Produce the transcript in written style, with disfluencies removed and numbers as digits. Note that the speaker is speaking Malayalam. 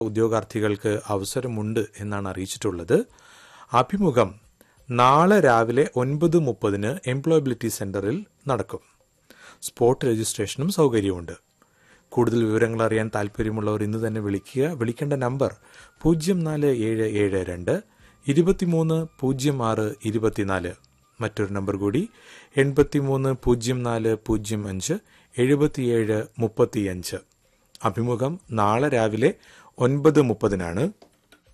ഉദ്യോഗാർത്ഥികൾക്ക് അവസരമുണ്ട് എന്നാണ് അറിയിച്ചിട്ടുള്ളത്. അഭിമുഖം നാളെ രാവിലെ 9:30 എംപ്ലോയബിലിറ്റി സെന്ററിൽ നടക്കും. സ്പോട്ട് രജിസ്ട്രേഷനും സൗകര്യമുണ്ട്. കൂടുതൽ വിവരങ്ങൾ അറിയാൻ താൽപ്പര്യമുള്ളവർ ഇന്ന് തന്നെ വിളിക്കുക. വിളിക്കേണ്ട നമ്പർ 04772 230624. മറ്റൊരു നമ്പർ കൂടി 830405 7735. അഭിമുഖം നാളെ രാവിലെ 9:30